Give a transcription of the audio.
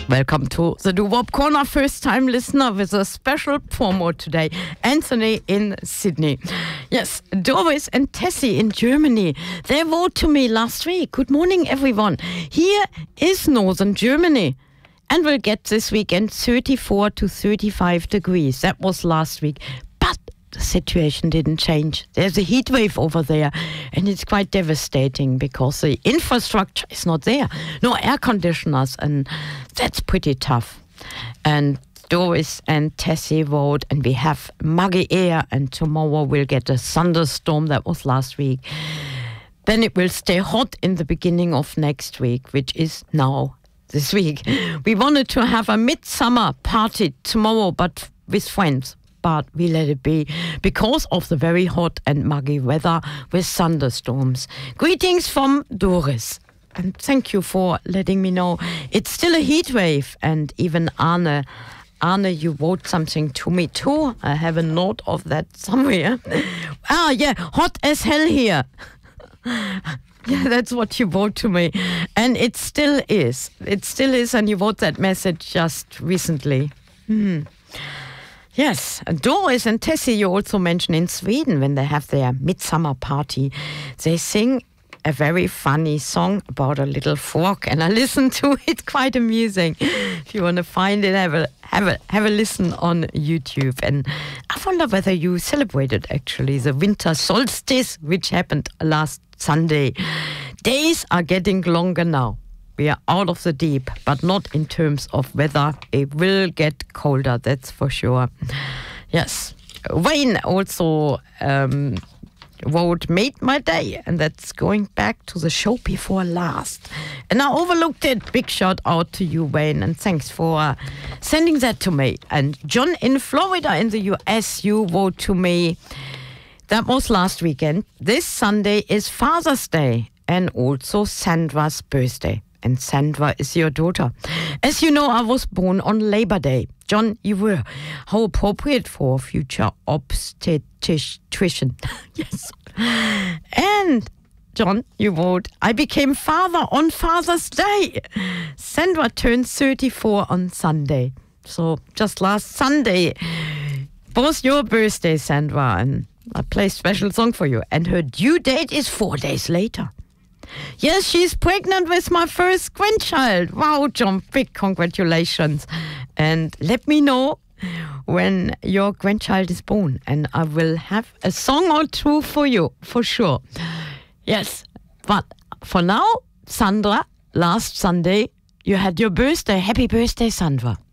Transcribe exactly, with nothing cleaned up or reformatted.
Welcome to the Doo-Wop Corner, first time listener with a special promo today. Anthony in Sydney. Yes, Doris and Tessie in Germany. They wrote to me last week. Good morning, everyone. Here is northern Germany. And we'll get this weekend thirty-four to thirty-five degrees. That was last week. But the situation didn't change. There's a heat wave over there, and it's quite devastating because the infrastructure is not there. No air conditioners, and that's pretty tough. And Doris and Tessie wrote, and we have muggy air, and tomorrow we'll get a thunderstorm. That was last week. Then it will stay hot in the beginning of next week, which is now this week. We wanted to have a midsummer party tomorrow, but with friends. But we let it be because of the very hot and muggy weather with thunderstorms. Greetings from Doris. And thank you for letting me know. It's still a heat wave. And even Arne, Arne, you wrote something to me too. I have a note of that somewhere. ah, yeah, hot as hell here. Yeah, that's what you wrote to me. And it still is. It still is. And you wrote that message just recently. Hmm. Yes, Doris and Tessie, you also mentioned in Sweden when they have their midsummer party. They sing a very funny song about a little frog, and I listened to it, quite amusing. If you want to find it, have a, have a, have a listen on YouTube. And I wonder whether you celebrated actually the winter solstice, which happened last Sunday. Days are getting longer now. We are out of the deep, but not in terms of weather. It will get colder, that's for sure. Yes. Wayne also um, wrote, made my day, and that's going back to the show before last. And I overlooked it. Big shout out to you, Wayne, and thanks for uh, sending that to me. And John in Florida in the U S, you wrote to me. That was last weekend. This Sunday is Father's Day and also Sandra's birthday. And Sandra is your daughter. As you know, I was born on Labor Day. John, you were. How appropriate for a future obstetrician. Yes. And John, you wrote, I became father on Father's Day. Sandra turned thirty-four on Sunday. So just last Sunday was your birthday, Sandra. And I play a special song for you. And her due date is four days later. Yes, she's pregnant with my first grandchild. Wow, John, big congratulations. And let me know when your grandchild is born, and I will have a song or two for you, for sure. Yes, but for now, Sandra, last Sunday, you had your birthday. Happy birthday, Sandra.